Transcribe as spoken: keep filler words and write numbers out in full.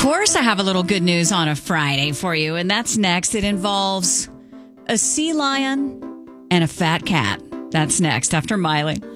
course, I have a little good news on a Friday for you, and that's next. It involves a sea lion and a fat cat. That's next after Miley.